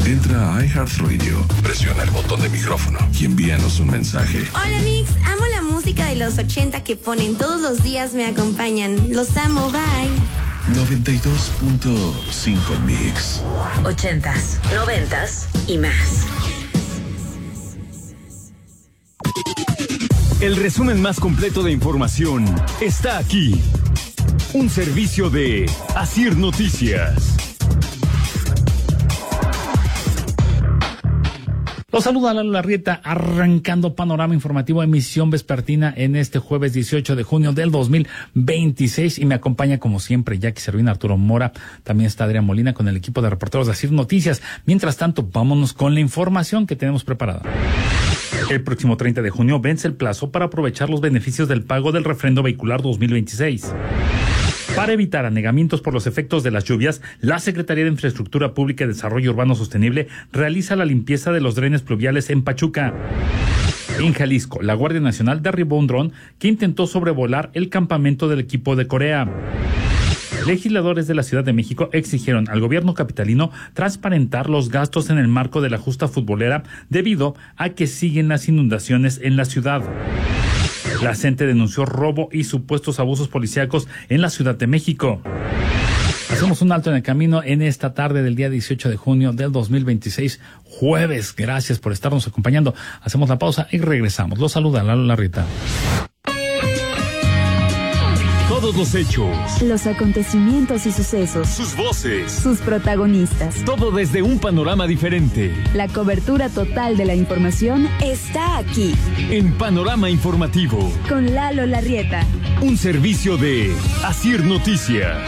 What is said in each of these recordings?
Entra a iHeartRadio, presiona el botón de micrófono y envíanos un mensaje. Hola Mix, amo la música de los 80 que ponen todos los días, me acompañan. Los amo, bye. 92.5 Mix. 80s, 90s y más. El resumen más completo de información está aquí. Un servicio de Asir Noticias. Los saluda Lalo Larrieta, arrancando panorama informativo, emisión vespertina en este jueves 18 de junio del 2026, y me acompaña como siempre Jackie Servina, Arturo Mora, también está Adrián Molina con el equipo de reporteros de Asir Noticias. Mientras tanto, vámonos con la información que tenemos preparada. El próximo 30 de junio vence el plazo para aprovechar los beneficios del pago del refrendo vehicular 2026. Para evitar anegamientos por los efectos de las lluvias, la Secretaría de Infraestructura Pública y Desarrollo Urbano Sostenible realiza la limpieza de los drenes pluviales en Pachuca. En Jalisco, la Guardia Nacional derribó un dron que intentó sobrevolar el campamento del equipo de Corea. Legisladores de la Ciudad de México exigieron al gobierno capitalino transparentar los gastos en el marco de la justa futbolera debido a que siguen las inundaciones en la ciudad. La CENTE denunció robo y supuestos abusos policíacos en la Ciudad de México. Hacemos un alto en el camino en esta tarde del día 18 de junio del 2026, jueves. Gracias por estarnos acompañando. Hacemos la pausa y regresamos. Los saluda Lalo Larrieta. Todos los hechos, los acontecimientos y sucesos, sus voces, sus protagonistas. Todo desde un panorama diferente. La cobertura total de la información está aquí. En Panorama Informativo. Con Lalo Larrieta. Un servicio de Asir Noticias.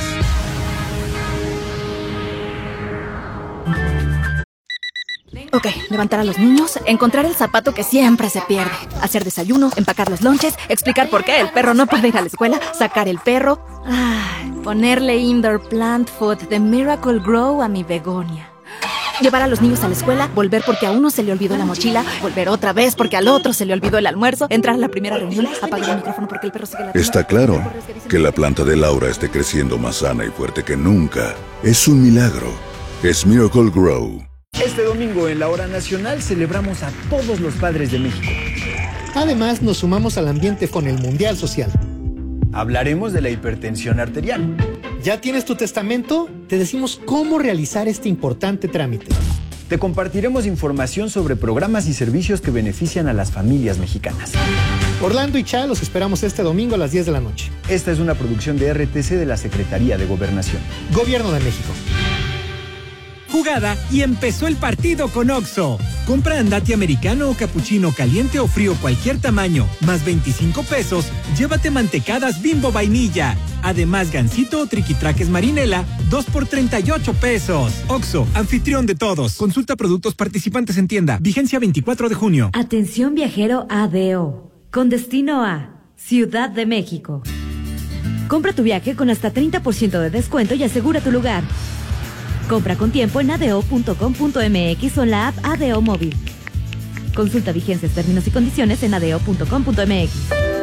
Ok, levantar a los niños, encontrar el zapato que siempre se pierde, hacer desayuno, empacar los lonches, explicar por qué el perro no puede ir a la escuela, sacar el perro, ponerle indoor plant food de Miracle Grow a mi begonia. Llevar a los niños a la escuela, volver porque a uno se le olvidó la mochila, volver otra vez porque al otro se le olvidó el almuerzo, entrar a la primera reunión, apagar el micrófono porque el perro sigue la... Está claro que la planta de Laura esté creciendo más sana y fuerte que nunca. Es un milagro. Es Miracle Grow. Este domingo en la Hora Nacional celebramos a todos los padres de México. Además, nos sumamos al ambiente con el Mundial Social. Hablaremos de la hipertensión arterial. ¿Ya tienes tu testamento? Te decimos cómo realizar este importante trámite. Te compartiremos información sobre programas y servicios que benefician a las familias mexicanas. Orlando y Cha los esperamos este domingo a las 10 de la noche. Esta es una producción de RTC de la Secretaría de Gobernación. Gobierno de México. Jugada y empezó el partido con OXXO. Compra andati americano o capuchino caliente o frío cualquier tamaño, más 25 pesos, llévate mantecadas Bimbo vainilla. Además, gansito o triquitraques marinela, 2 por 38 pesos. OXXO, anfitrión de todos. Consulta productos participantes en tienda. Vigencia 24 de junio. Atención viajero ADO, con destino a Ciudad de México. Compra tu viaje con hasta 30% de descuento y asegura tu lugar. Compra con tiempo en adeo.com.mx o en la app ADO Móvil. Consulta vigencias, términos y condiciones en adeo.com.mx.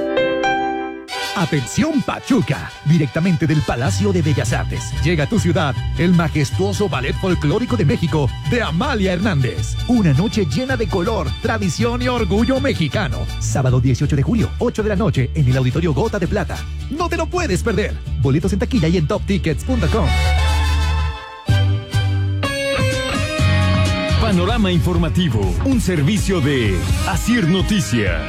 Atención Pachuca, directamente del Palacio de Bellas Artes. Llega a tu ciudad el majestuoso Ballet Folclórico de México de Amalia Hernández. Una noche llena de color, tradición y orgullo mexicano. Sábado 18 de julio, 8 de la noche, en el Auditorio Gota de Plata. No te lo puedes perder. Boletos en taquilla y en toptickets.com. Panorama Informativo, un servicio de Asir Noticias.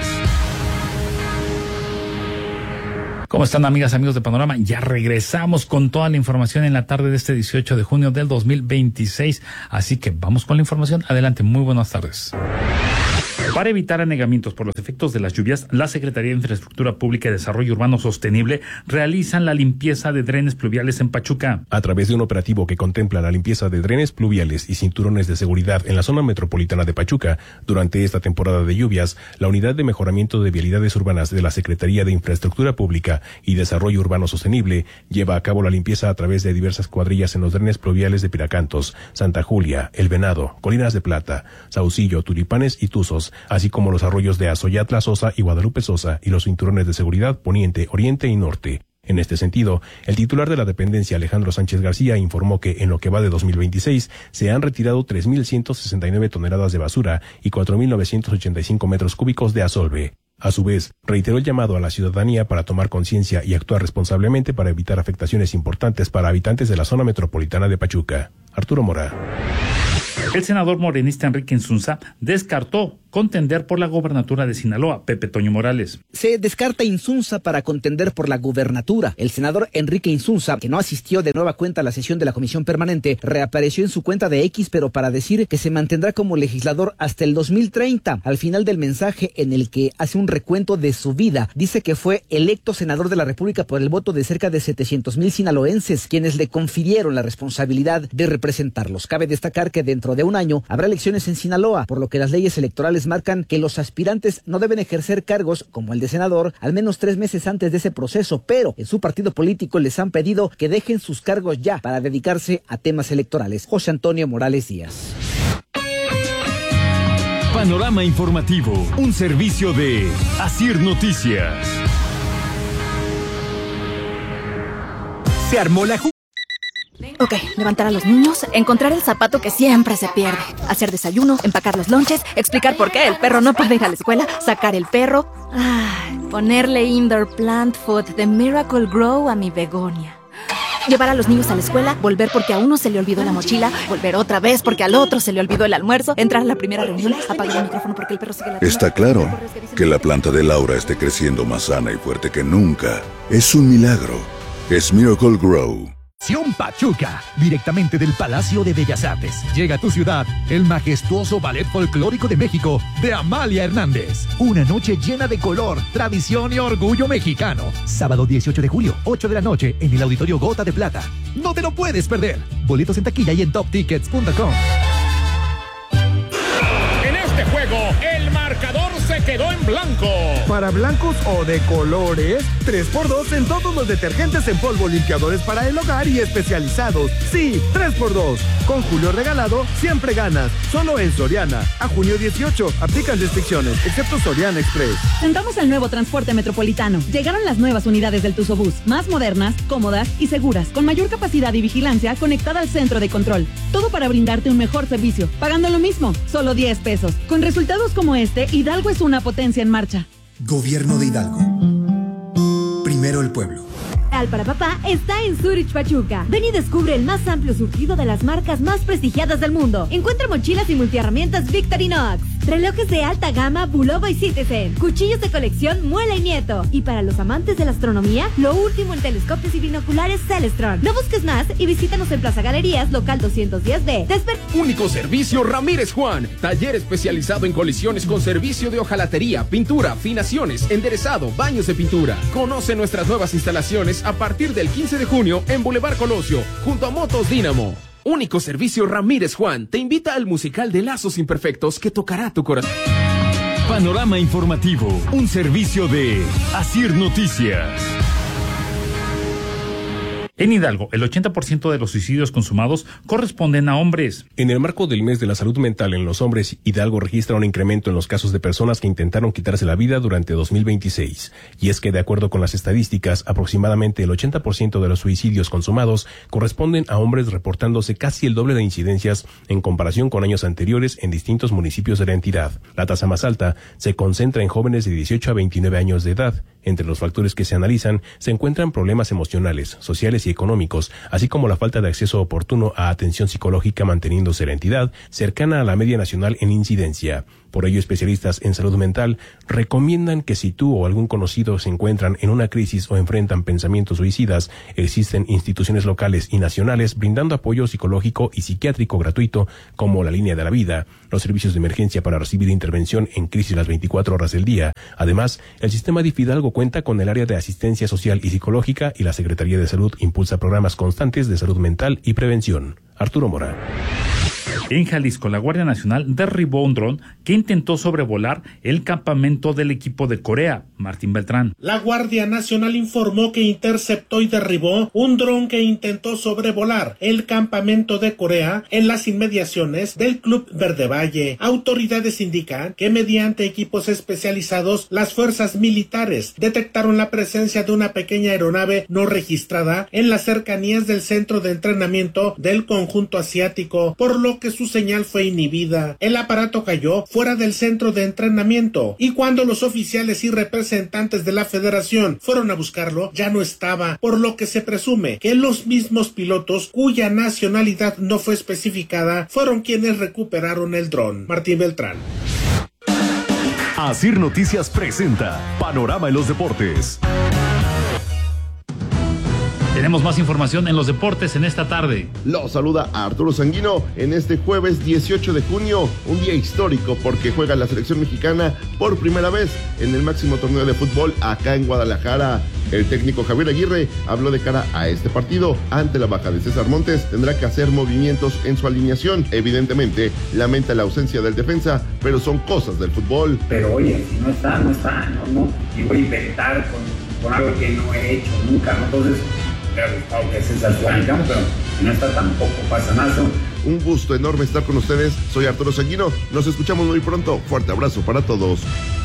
¿Cómo están, amigas, amigos de Panorama? Ya regresamos con toda la información en la tarde de este 18 de junio del 2026. Así que vamos con la información. Adelante, muy buenas tardes. Para evitar anegamientos por los efectos de las lluvias, la Secretaría de Infraestructura Pública y Desarrollo Urbano Sostenible realizan la limpieza de drenes pluviales en Pachuca. A través de un operativo que contempla la limpieza de drenes pluviales y cinturones de seguridad en la zona metropolitana de Pachuca, durante esta temporada de lluvias, la Unidad de Mejoramiento de Vialidades Urbanas de la Secretaría de Infraestructura Pública y Desarrollo Urbano Sostenible lleva a cabo la limpieza a través de diversas cuadrillas en los drenes pluviales de Piracantos, Santa Julia, El Venado, Colinas de Plata, Saucillo, Tulipanes y Tuzos, así como los arroyos de Azoyatla, Sosa y Guadalupe Sosa y los cinturones de seguridad poniente, oriente y norte. En este sentido, el titular de la dependencia, Alejandro Sánchez García, informó que en lo que va de 2026 se han retirado 3.169 toneladas de basura y 4.985 metros cúbicos de asolve. A su vez, reiteró el llamado a la ciudadanía para tomar conciencia y actuar responsablemente para evitar afectaciones importantes para habitantes de la zona metropolitana de Pachuca. Arturo Mora. El senador morenista Enrique Insunza descartó contender por la gobernatura de Sinaloa. Pepe Toño Morales. Se descarta Insunza para contender por la gubernatura. El senador Enrique Insunza, que no asistió de nueva cuenta a la sesión de la comisión permanente, reapareció en su cuenta de X, pero para decir que se mantendrá como legislador hasta el 2030. Al final del mensaje, en el que hace un recuento de su vida, dice que fue electo senador de la República por el voto de cerca de 700,000 sinaloenses, quienes le confirieron la responsabilidad de representarlos. Cabe destacar que dentro de un año habrá elecciones en Sinaloa, por lo que las leyes electorales marcan que los aspirantes no deben ejercer cargos como el de senador al menos 3 meses antes de ese proceso, pero en su partido político les han pedido que dejen sus cargos ya para dedicarse a temas electorales. José Antonio Morales Díaz. Panorama informativo, un servicio de Asir Noticias. Se armó la Ok, levantar a los niños, encontrar el zapato que siempre se pierde, hacer desayuno, empacar los lonches, explicar por qué el perro no puede ir a la escuela, sacar el perro, ponerle indoor plant food de Miracle Grow a mi begonia. Llevar a los niños a la escuela, volver porque a uno se le olvidó la mochila, volver otra vez porque al otro se le olvidó el almuerzo, entrar a la primera reunión, apagar el micrófono porque el perro sigue la... Está claro que la planta de Laura esté creciendo más sana y fuerte que nunca. Es un milagro. Es Miracle Grow. Pachuca, directamente del Palacio de Bellas Artes. Llega a tu ciudad el majestuoso Ballet Folclórico de México de Amalia Hernández. Una noche llena de color, tradición y orgullo mexicano. Sábado 18 de julio, 8 de la noche, en el Auditorio Gota de Plata. No te lo puedes perder. Boletos en taquilla y en toptickets.com. En este juego, el marcador se quedó en blanco. Para blancos o de colores, 3x2 en todos los detergentes en polvo, limpiadores para el hogar y especializados. Sí, 3x2. Con Julio regalado, siempre ganas. Solo en Soriana. A junio 18, aplican restricciones, excepto Soriana Express. Entramos al nuevo transporte metropolitano. Llegaron las nuevas unidades del Tuzobús, más modernas, cómodas y seguras, con mayor capacidad y vigilancia conectada al centro de control. Todo para brindarte un mejor servicio, pagando lo mismo, solo 10 pesos. Con resultados como este, Hidalgo es una potencia en marcha. Gobierno de Hidalgo. Primero el pueblo. Al para papá está en Zurich Pachuca. Ven y descubre el más amplio surtido de las marcas más prestigiadas del mundo. Encuentra mochilas y multiherramientas Victorinox, relojes de alta gama Bulova y Citizen, cuchillos de colección Muela y Nieto. Y para los amantes de la astronomía, lo último en telescopios y binoculares Celestron. No busques más y visítanos en Plaza Galerías, local 210B. Único servicio Ramírez Juan. Taller especializado en colisiones con servicio de hojalatería, pintura, afinaciones, enderezado, baños de pintura. Conoce nuestras nuevas instalaciones a partir del 15 de junio en Boulevard Colosio, junto a Motos Dínamo. Único servicio Ramírez Juan te invita al musical de Lazos Imperfectos que tocará tu corazón. Panorama informativo, un servicio de Asir Noticias. En Hidalgo, el 80% de los suicidios consumados corresponden a hombres. En el marco del mes de la salud mental en los hombres, Hidalgo registra un incremento en los casos de personas que intentaron quitarse la vida durante 2026. Y es que, de acuerdo con las estadísticas, aproximadamente el 80% de los suicidios consumados corresponden a hombres, reportándose casi el doble de incidencias en comparación con años anteriores en distintos municipios de la entidad. La tasa más alta se concentra en jóvenes de 18 a 29 años de edad. Entre los factores que se analizan se encuentran problemas emocionales, sociales y económicos, así como la falta de acceso oportuno a atención psicológica, manteniéndose la entidad cercana a la media nacional en incidencia. Por ello, especialistas en salud mental recomiendan que si tú o algún conocido se encuentran en una crisis o enfrentan pensamientos suicidas, existen instituciones locales y nacionales brindando apoyo psicológico y psiquiátrico gratuito, como la Línea de la Vida, los servicios de emergencia para recibir intervención en crisis las 24 horas del día. Además, el sistema DIF Hidalgo cuenta con el área de asistencia social y psicológica y la Secretaría de Salud impulsa programas constantes de salud mental y prevención. Arturo Mora. En Jalisco, la Guardia Nacional derribó un dron que intentó sobrevolar el campamento del equipo de Corea. Martín Beltrán. La Guardia Nacional informó que interceptó y derribó un dron que intentó sobrevolar el campamento de Corea en las inmediaciones del Club Verde Valle. Autoridades indican que mediante equipos especializados, las fuerzas militares detectaron la presencia de una pequeña aeronave no registrada en las cercanías del centro de entrenamiento del conjunto asiático, por lo que su señal fue inhibida. El aparato cayó fuera del centro de entrenamiento y cuando los oficiales y representantes de la federación fueron a buscarlo, ya no estaba, por lo que se presume que los mismos pilotos, cuya nacionalidad no fue especificada, fueron quienes recuperaron el dron. Martín Beltrán. Asir Noticias presenta Panorama en los Deportes. Tenemos más información en los deportes en esta tarde. Los saluda Arturo Sanguino en este jueves 18 de junio, un día histórico porque juega la selección mexicana por primera vez en el máximo torneo de fútbol acá en Guadalajara. El técnico Javier Aguirre habló de cara a este partido. Ante la baja de César Montes, tendrá que hacer movimientos en su alineación. Evidentemente, lamenta la ausencia del defensa, pero son cosas del fútbol. Pero oye, si no está, no. Y voy a inventar con algo que no he hecho nunca, ¿no? Entonces, me ha gustado que César estuviera en el campo, pero si no está tampoco pasa nada. Un gusto enorme estar con ustedes. Soy Arturo Sanguino. Nos escuchamos muy pronto. Fuerte abrazo para todos.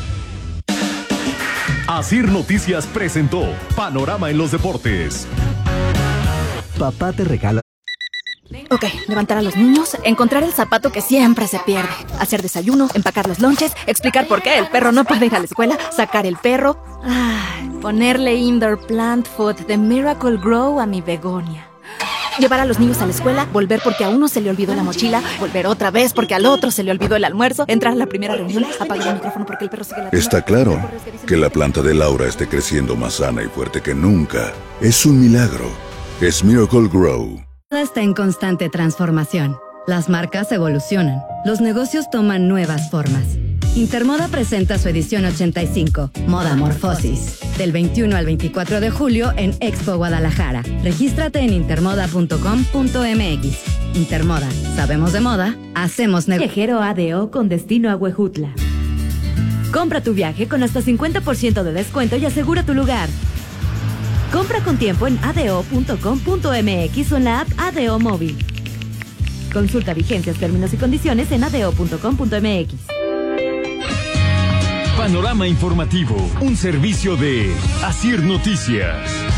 Asir Noticias presentó Panorama en los Deportes. Papá te regala. Ok, levantar a los niños, encontrar el zapato que siempre se pierde, hacer desayuno, empacar los lonches, explicar por qué el perro no puede ir a la escuela, sacar el perro, ponerle indoor plant food de Miracle Grow a mi begonia. Llevar a los niños a la escuela, volver porque a uno se le olvidó la mochila, volver otra vez porque al otro se le olvidó el almuerzo, entrar a la primera reunión, apagar el micrófono porque el perro sigue ladrando. Está claro que la planta de Laura esté creciendo más sana y fuerte que nunca. Es un milagro. Es Miracle Grow. Todo está en constante transformación. Las marcas evolucionan. Los negocios toman nuevas formas. Intermoda presenta su edición 85, Moda Morfosis, del 21 al 24 de julio en Expo Guadalajara. Regístrate en intermoda.com.mx. Intermoda, sabemos de moda, hacemos negocio. Viajero ADO con destino a Huejutla. Compra tu viaje con hasta 50% de descuento y asegura tu lugar. Compra con tiempo en ado.com.mx o en la app ADO Móvil. Consulta vigencias, términos y condiciones en ado.com.mx. Panorama informativo, un servicio de Asir Noticias.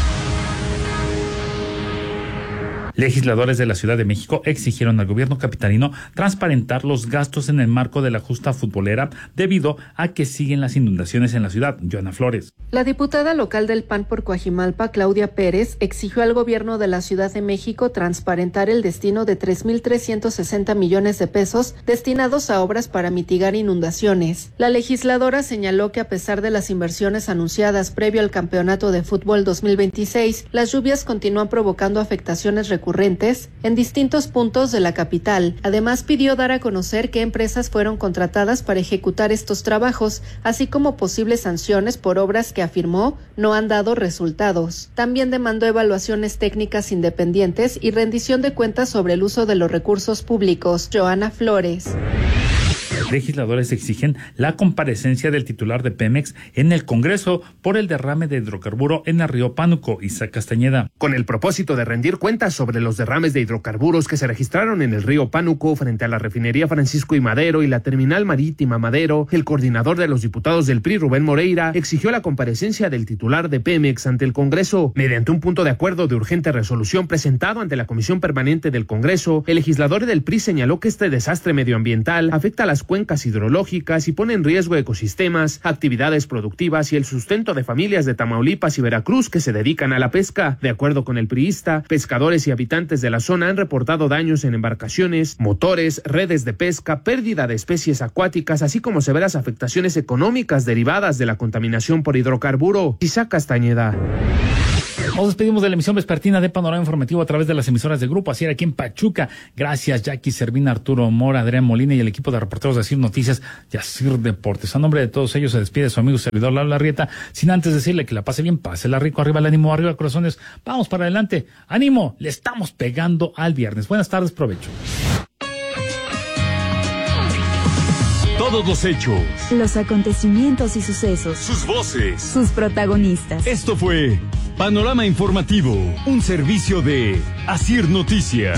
Legisladores de la Ciudad de México exigieron al gobierno capitalino transparentar los gastos en el marco de la justa futbolera debido a que siguen las inundaciones en la ciudad. Joana Flores. La diputada local del PAN por Coajimalpa, Claudia Pérez, exigió al gobierno de la Ciudad de México transparentar el destino de 3,360 millones de pesos destinados a obras para mitigar inundaciones. La legisladora señaló que a pesar de las inversiones anunciadas previo al Campeonato de Fútbol 2026, las lluvias continúan provocando afectaciones recurrentes en distintos puntos de la capital. Además, pidió dar a conocer qué empresas fueron contratadas para ejecutar estos trabajos, así como posibles sanciones por obras que afirmó no han dado resultados. También demandó evaluaciones técnicas independientes y rendición de cuentas sobre el uso de los recursos públicos. Joana Flores. Legisladores exigen la comparecencia del titular de Pemex en el Congreso por el derrame de hidrocarburo en el río Pánuco. Isaac Castañeda. Con el propósito de rendir cuentas sobre los derrames de hidrocarburos que se registraron en el río Pánuco frente a la refinería Francisco y Madero y la terminal marítima Madero, el coordinador de los diputados del PRI, Rubén Moreira, exigió la comparecencia del titular de Pemex ante el Congreso. Mediante un punto de acuerdo de urgente resolución presentado ante la Comisión Permanente del Congreso, el legislador del PRI señaló que este desastre medioambiental afecta a las cuencas hidrológicas y pone en riesgo ecosistemas, actividades productivas y el sustento de familias de Tamaulipas y Veracruz que se dedican a la pesca. De acuerdo con el priista, pescadores y habitantes de la zona han reportado daños en embarcaciones, motores, redes de pesca, pérdida de especies acuáticas, así como severas afectaciones económicas derivadas de la contaminación por hidrocarburo. Isaac Castañeda. Nos despedimos de la emisión vespertina de Panorama Informativo a través de las emisoras de Grupo Asir aquí en Pachuca. Gracias, Jackie Servín, Arturo Mora, Adrián Molina y el equipo de reporteros de Asir Noticias y Asir Deportes. A nombre de todos ellos se despide su amigo servidor Lalo Larrieta, sin antes decirle que la pase bien, pásela rico, arriba el ánimo, arriba corazones. Vamos para adelante. ¡Ánimo! Le estamos pegando al viernes. Buenas tardes, provecho. Todos los hechos, los acontecimientos y sucesos, sus voces, sus protagonistas. Esto fue Panorama Informativo, un servicio de Asir Noticias.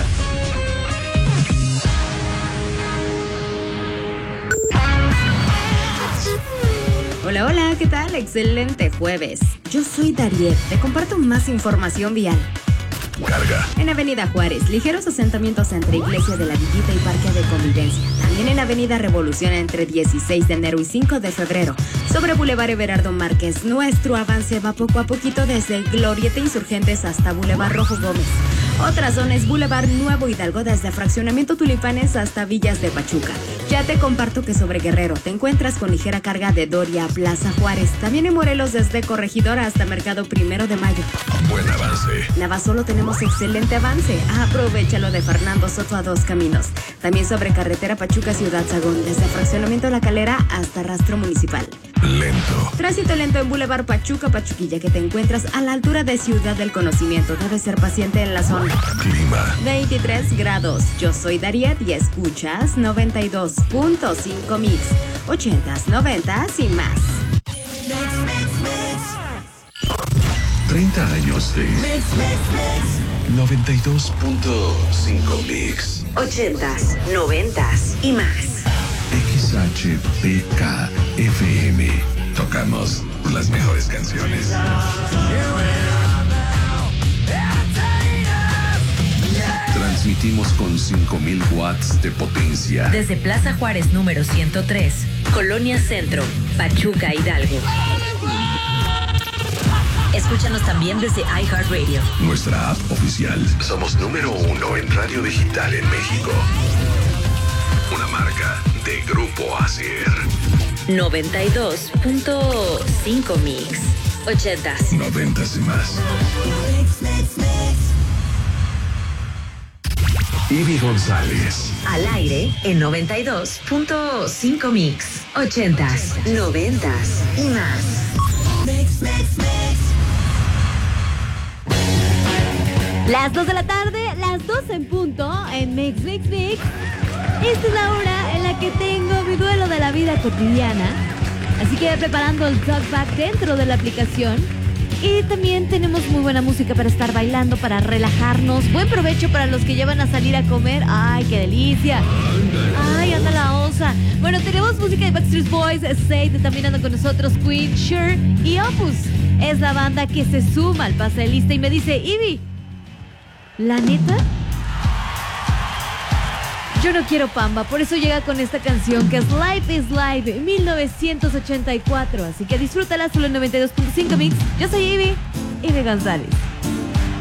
Hola, hola, ¿qué tal? Excelente jueves. Yo soy Dariet, te comparto más información vial. Carga. En Avenida Juárez, ligeros asentamientos entre Iglesia de la Villita y Parque de Convivencia. También en Avenida Revolución entre 16 de enero y 5 de febrero. Sobre Boulevard Everardo Márquez, nuestro avance va poco a poquito desde Glorieta Insurgentes hasta Boulevard Rojo Gómez. Otra zona es Boulevard Nuevo Hidalgo desde Fraccionamiento Tulipanes hasta Villas de Pachuca. Ya te comparto que sobre Guerrero te encuentras con ligera carga de Doria a Plaza Juárez. También en Morelos desde Corregidora hasta Mercado 1 de Mayo. Buen avance. Navasolo tenemos excelente avance. Aprovéchalo de Fernando Soto a 2 caminos. También sobre carretera Pachuca Ciudad Sagún desde Fraccionamiento La Calera hasta Rastro Municipal. Lento. Tránsito lento en Boulevard Pachuca Pachuquilla que te encuentras a la altura de Ciudad del Conocimiento. Debes ser paciente en la zona. Clima. 23 grados. Yo soy Dariet y escuchas 92.5 Mix. 80s, 90s y más. 30 años de 92.5 Mix. 80s, 90s y más. XHPK FM. Tocamos las mejores canciones. Transmitimos con 5,000 watts de potencia. Desde Plaza Juárez número 103, Colonia Centro, Pachuca, Hidalgo. Escúchanos también desde iHeartRadio. Nuestra app oficial. Somos número 1 en radio digital en México. Una marca de Grupo Asir. 92.5 Mix. 80s. 90s y más. Ivy González. Al aire en 92.5 Mix. 80s, 90s y más. Las 2 de la tarde, las 2 en punto, en Mix. Esta es la hora en la que tengo mi duelo de la vida cotidiana. Así que preparando el talkback dentro de la aplicación. Y también tenemos muy buena música para estar bailando, para relajarnos. Buen provecho para los que ya van a salir a comer. ¡Ay, qué delicia! ¡Ay, anda la osa! Bueno, tenemos música de Backstreet Boys, Sade, también anda con nosotros Queen, Cher y Opus. Es la banda que se suma al pase de lista y me dice, Ivy, ¿la neta? Yo no quiero pamba, por eso llega con esta canción que es Life is Live 1984. Así que disfrútala solo en 92.5 Mix. Yo soy Ivy González.